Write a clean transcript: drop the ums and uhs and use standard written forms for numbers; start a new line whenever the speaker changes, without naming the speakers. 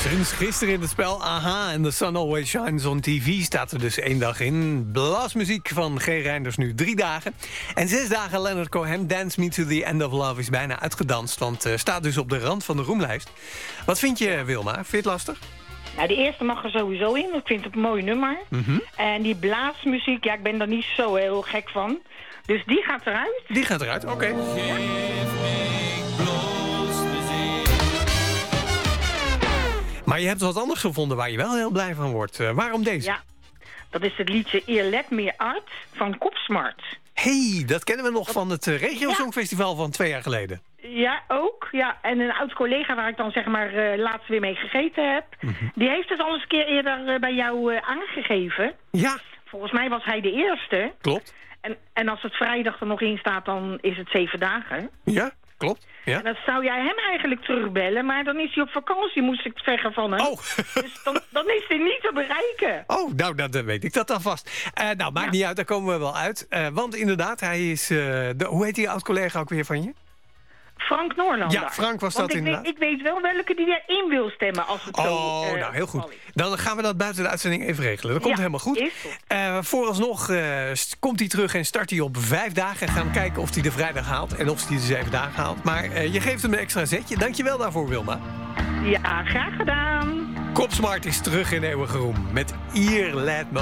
Sinds gisteren in het spel Aha en The Sun Always Shines on TV staat er dus 1 dag in. Blasmuziek van G. Reinders nu 3 dagen. En 6 dagen Leonard Cohen, Dance Me to the End of Love is bijna uitgedanst. Want staat dus op de rand van de roemlijst. Wat vind je, Wilma? Vind je het lastig?
Nou, die eerste mag er sowieso in. Ik vind het een mooi nummer. En die blaasmuziek, ja, ik ben daar niet zo heel gek van. Dus die gaat eruit.
Die gaat eruit, oké.
Ja.
Maar je hebt wat anders gevonden waar je wel heel blij van wordt. Waarom deze?
Ja, dat is het liedje Eer Let Me Art van Kopsmart.
Hey, dat kennen we nog van het Regio Songfestival van 2 jaar geleden.
Ja, ook. Ja. En een oud collega waar ik dan zeg maar laatst weer mee gegeten heb... die heeft het al eens een keer eerder bij jou aangegeven.
Ja.
Volgens mij was hij de eerste.
Klopt.
En als het vrijdag er nog in staat, dan is het 7 dagen.
Ja, klopt. Ja.
En dan zou jij hem eigenlijk terugbellen, maar dan is hij op vakantie, moest ik zeggen van hem.
Oh.
Dus dan is hij niet te bereiken.
Oh, nou, dan weet ik dat dan vast. Maakt niet uit, daar komen we wel uit. Want inderdaad, hij is... hoe heet die oud-collega ook weer van je?
Frank Noorlander.
Ja, Frank was dat inderdaad.
Ik weet wel welke die erin wil stemmen als het zo...
nou, heel goed. Dan gaan we dat buiten de uitzending even regelen. Dat komt helemaal goed.
Is goed.
Vooralsnog komt hij terug en start hij op 5 dagen. Gaan we kijken of hij de vrijdag haalt en of hij de 7 dagen haalt. Maar je geeft hem een extra zetje. Dankjewel daarvoor, Wilma.
Ja, graag gedaan.
Kopsmart is terug in eeuwige roem met Eer Let Me